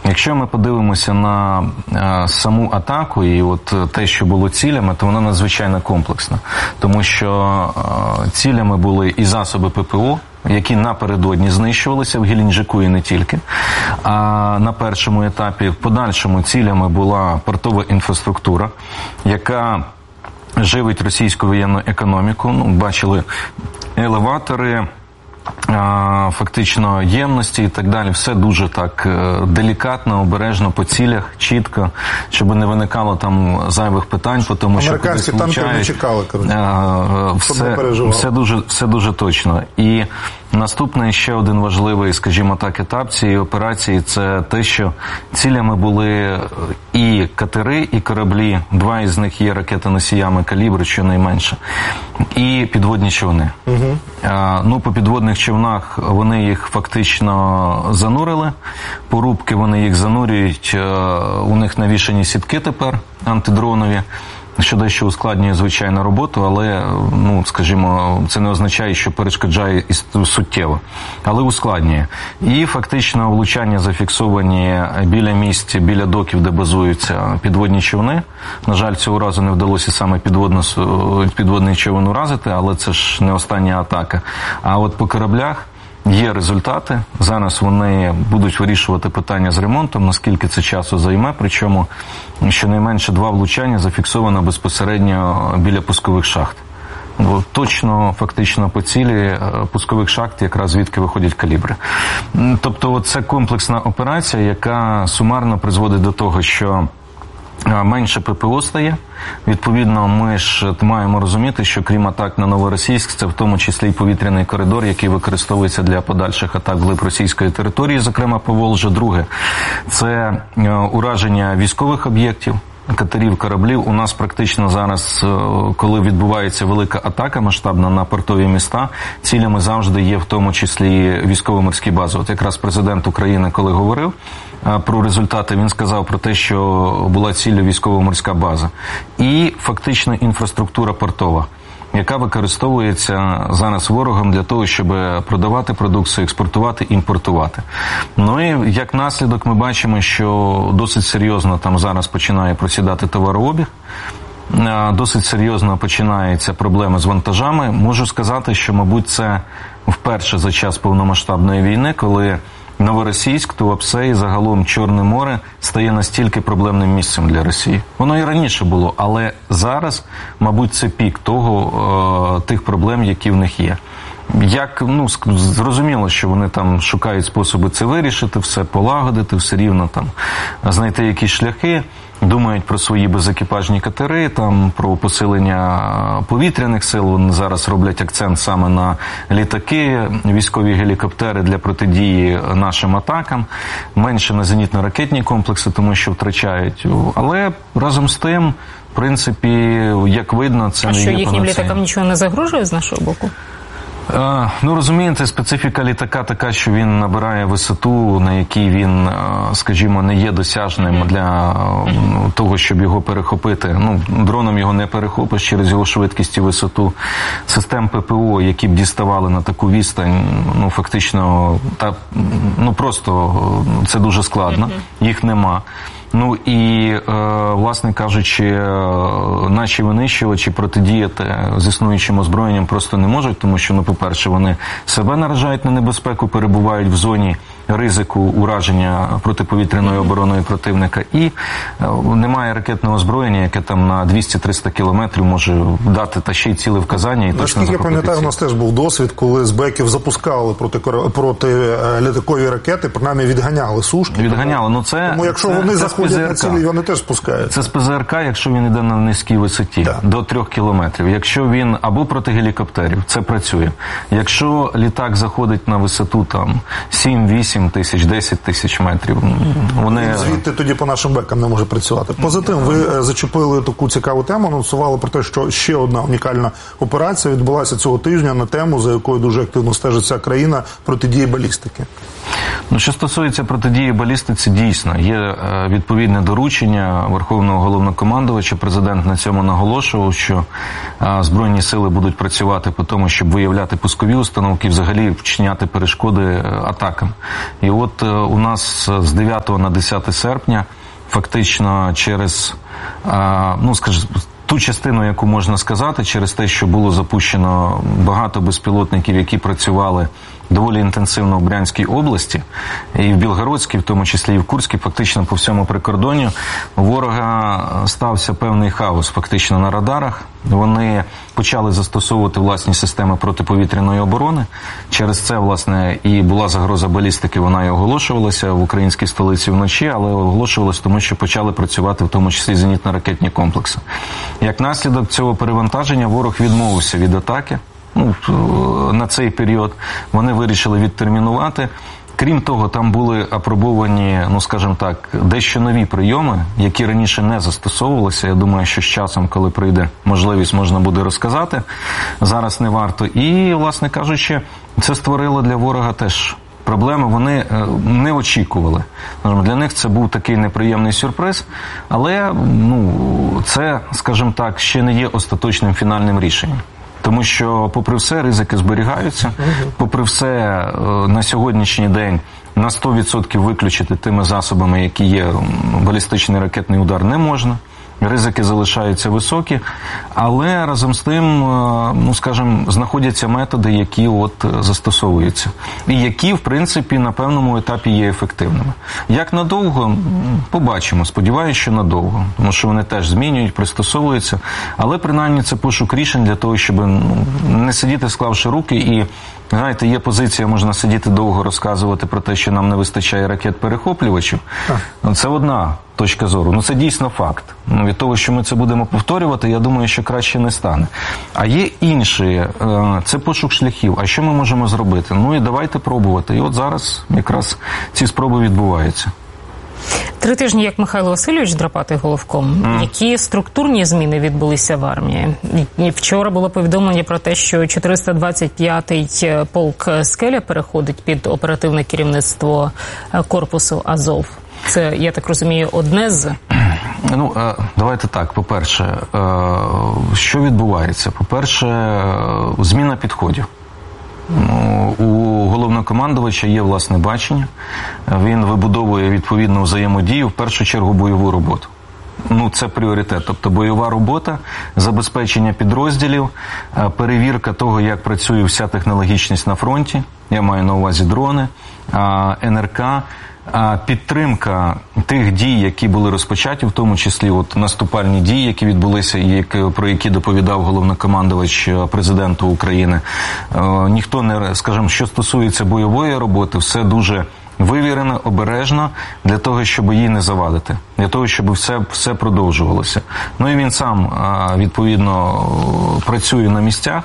Якщо ми подивимося на саму атаку і от те, що було цілями, то вона надзвичайно комплексна. Тому що цілями були і засоби ППО, які напередодні знищувалися в Геленджику і не тільки. А на першому етапі, в подальшому цілями була портова інфраструктура, яка живить російську воєнну економіку. Ну, бачили елеватори, фактично ємності і так далі. Все дуже так делікатно, обережно, по цілях, чітко, щоб не виникало там зайвих питань, тому що американські танки не чекали, все дуже точно. І наступний ще один важливий, скажімо так, етап цієї операції – це те, що цілями були і катери, і кораблі, два із них є ракетоносіями калібру, щонайменше, і підводні човни. Ну, по підводних човнах вони їх фактично занурили, по рубки вони їх занурюють, у них навішані сітки тепер антидронові, що дещо ускладнює, звичайно, роботу, але, ну, скажімо, це не означає, що перешкоджає суттєво, але ускладнює. І фактично влучання зафіксовані біля місць, біля доків, де базуються підводні човни. На жаль, цього разу не вдалося саме підводний човен уразити, але це ж не остання атака. А от по кораблях є результати. Зараз вони будуть вирішувати питання з ремонтом, наскільки це часу займе, причому щонайменше 2 влучання зафіксовано безпосередньо біля пускових шахт. Точно, фактично по цілі пускових шахт, якраз звідки виходять калібри. Тобто це комплексна операція, яка сумарно призводить до того, що менше ППО стає. Відповідно, ми ж маємо розуміти, що крім атак на Новоросійськ, це в тому числі і повітряний коридор, який використовується для подальших атак вглиб російської території, зокрема Поволжя. Друге – це ураження військових об'єктів, катерів, кораблів. У нас практично зараз, коли відбувається велика атака масштабна на портові міста, цілями завжди є в тому числі військово-морські бази. От якраз президент України, коли говорив про результати, він сказав про те, що була ціллю військово-морська база. І фактично інфраструктура портова, яка використовується зараз ворогом для того, щоб продавати продукцію, експортувати, імпортувати. Ну і як наслідок ми бачимо, що досить серйозно там зараз починає просідати товарообіг, досить серйозно починаються проблеми з вантажами. Можу сказати, що, мабуть, це вперше за час повномасштабної війни, коли Новоросійськ, Туапсе і загалом Чорне море стає настільки проблемним місцем для Росії. Воно і раніше було, але зараз, мабуть, це пік тих проблем, які в них є. Зрозуміло, що вони там шукають способи це вирішити, все полагодити, все рівно там знайти якісь шляхи, думають про свої безекіпажні катери, там про посилення повітряних сил. Вони зараз роблять акцент саме на літаки, військові гелікоптери для протидії нашим атакам, менше на зенітно-ракетні комплекси, тому що втрачають. Але разом з тим, в принципі, як видно, це не є панацея. А що, їхнім літакам нічого не загрожує з нашого боку? Розумієте, специфіка літака така, що він набирає висоту, на якій він, скажімо, не є досяжним для того, щоб його перехопити. Дроном його не перехопиш через його швидкість і висоту. Систем ППО, які б діставали на таку відстань, фактично, просто це дуже складно. Їх нема. І, власне кажучи, наші винищувачі протидіяти з існуючим озброєнням просто не можуть, тому що, по-перше, вони себе наражають на небезпеку, перебувають в зоні ризику ураження протиповітряною обороною противника, і немає ракетного озброєння, яке там на 200-300 кілометрів може дати та ще й ціле вказання і точно захопити. Наскільки я пам'ятаю, у нас теж був досвід, коли з беків запускали протилітакові ракети, принаймні відганяли сушки. Відганяли, тому якщо вони заходять на цілі, вони теж спускаються. Це з ПЗРК, якщо він йде на низькій висоті, до 3 кілометрів. Якщо він або проти гелікоптерів, це працює. Якщо літак заходить на висоту там 7-8 тисяч, 10 тисяч метрів, вони... Звідти тоді по нашим бекам не може працювати. Поза тим, ви зачепили таку цікаву тему, анонсували про те, що ще одна унікальна операція відбулася цього тижня на тему, за якою дуже активно стежить ця країна, протидії балістики. Ну, що стосується протидії балістиці, дійсно, є відповідне доручення Верховного Головнокомандувача. Президент на цьому наголошував, що Збройні сили будуть працювати по тому, щоб виявляти пускові установки і взагалі вчиняти перешкоди атакам. І от у нас з 9 на 10 серпня фактично через, ну, скажімо, ту частину, яку можна сказати, через те, що було запущено багато безпілотників, які працювали доволі інтенсивно в Брянській області, і в Білгородській, в тому числі і в Курській, фактично по всьому прикордонню, у ворога стався певний хаос фактично на радарах. Вони почали застосовувати власні системи протиповітряної оборони. Через це, власне, і була загроза балістики, вона і оголошувалася в українській столиці вночі, але оголошувалася тому, що почали працювати в тому числі зенітно-ракетні комплекси. Як наслідок цього перевантаження ворог відмовився від атаки. На цей період вони вирішили відтермінувати. Крім того, там були апробовані, ну, скажімо так, дещо нові прийоми, які раніше не застосовувалися. Я думаю, що з часом, коли прийде можливість, можна буде розказати. Зараз не варто. І, власне кажучи, це створило для ворога теж проблеми. Вони не очікували. Для них це був такий неприємний сюрприз, але, ну, це, скажімо так, ще не є остаточним фінальним рішенням. Тому що, попри все, ризики зберігаються. Попри все, на сьогоднішній день на 100% виключити тими засобами, які є, балістичний ракетний удар не можна. Ризики залишаються високі, але разом з тим, ну, скажімо, знаходяться методи, які от застосовуються. І які, в принципі, на певному етапі є ефективними. Як надовго? Побачимо. Сподіваюся, що надовго. Тому що вони теж змінюють, пристосовуються. Але, принаймні, це пошук рішень для того, щоб не сидіти, склавши руки. І, знаєте, є позиція, можна сидіти довго розказувати про те, що нам не вистачає ракет-перехоплювачів. Це одна точка зору. Ну, це дійсно факт. Від того, що ми це будемо повторювати, я думаю, що краще не стане. А є інші. Це пошук шляхів. А що ми можемо зробити? Ну і давайте пробувати. І от зараз якраз ці спроби відбуваються. 3 тижні, як Михайло Васильович драпати головком, які структурні зміни відбулися в армії? І вчора було повідомлення про те, що 425-й полк «Скеля» переходить під оперативне керівництво корпусу «Азов». Це, я так розумію, одне з... Ну, давайте так. По-перше, що відбувається? По-перше, зміна підходів. У головнокомандувача є власне бачення. Він вибудовує відповідну взаємодію, в першу чергу бойову роботу. Ну, це пріоритет. Тобто бойова робота, забезпечення підрозділів, перевірка того, як працює вся технологічність на фронті. Я маю на увазі дрони, НРК, підтримка тих дій, які були розпочаті, в тому числі от наступальні дії, які відбулися і про які доповідав головнокомандувач президенту України. Ніхто не, скажімо, що стосується бойової роботи, все дуже вивірено, обережно, для того, щоб їй не завадити, для того, щоб все продовжувалося. Ну і він сам, відповідно, працює на місцях,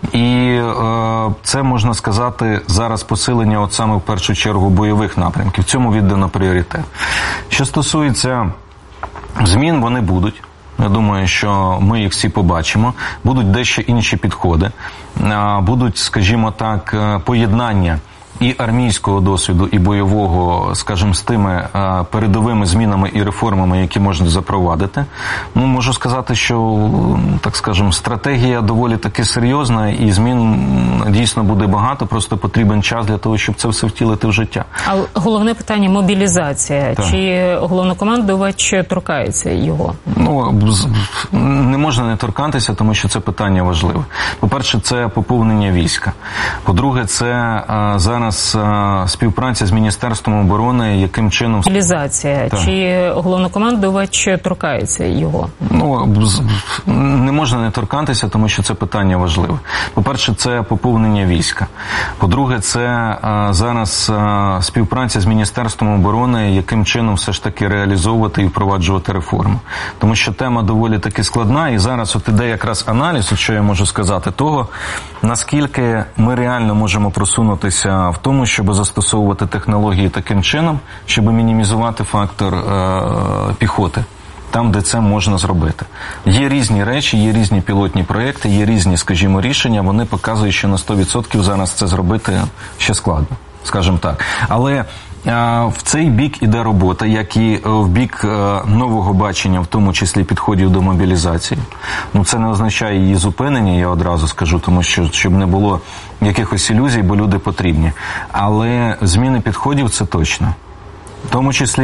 і це, можна сказати, зараз посилення от саме в першу чергу бойових напрямків. Цьому віддано пріоритет. Що стосується змін, вони будуть. Я думаю, що ми їх всі побачимо. Будуть дещо інші підходи. Будуть, скажімо так, поєднання і армійського досвіду, і бойового, скажімо, з тими передовими змінами і реформами, які можна запровадити. Ну, можу сказати, що, так скажемо, стратегія доволі таки серйозна, і змін дійсно буде багато, просто потрібен час для того, щоб це все втілити в життя. А головне питання – мобілізація. Так. Чи головнокомандувач торкається його? Ну, не можна не торкатися, тому що це питання важливе. По-перше, це поповнення війська. По-друге, це зараз співпраця з Міністерством оборони, яким чином... Мобілізація. Так. Чи головнокомандувач торкається його? Ну, не можна не торкатися, тому що це питання важливе. По-перше, це поповнення війська. По-друге, це зараз співпраця з Міністерством оборони, яким чином все ж таки реалізовувати і впроваджувати реформу. Тому що тема доволі таки складна, і зараз от іде якраз аналіз, от що я можу сказати, того, наскільки ми реально можемо просунутися в тому, щоб застосовувати технології таким чином, щоб мінімізувати фактор піхоти. Там, де це можна зробити. Є різні речі, є різні пілотні проєкти, є різні, скажімо, рішення. Вони показують, що на 100% зараз це зробити ще складно. скажімо так. Але в цей бік іде робота, як і в бік нового бачення, в тому числі підходів до мобілізації. Ну, це не означає її зупинення, я одразу скажу, тому що, щоб не було якихось ілюзій, бо люди потрібні. Але зміни підходів – це точно. В тому числі